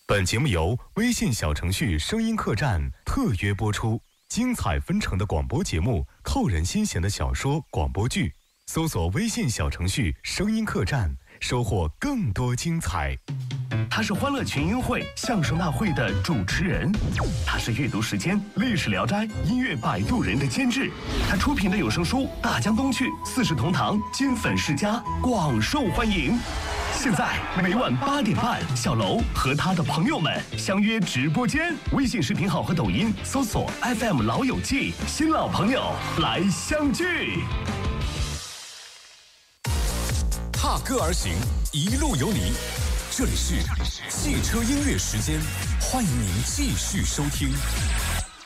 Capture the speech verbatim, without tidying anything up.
本节目由微信小程序声音客栈特约播出，精彩纷呈的广播节目，扣人心弦的小说广播剧，搜索微信小程序声音客栈，收获更多精彩。 他是欢乐群英会相声大会的主持人，他是阅读时间历史聊斋音乐摆渡人的监制，他出品的有声书《大江东去》《四世同堂》金粉世家广受欢迎。现在每晚八点半，小楼和他的朋友们相约直播间，微信视频号和抖音搜索 F M 老友记，新老朋友来相聚。 踏歌而行，一路有你。这里是汽车音乐时间，欢迎您继续收听。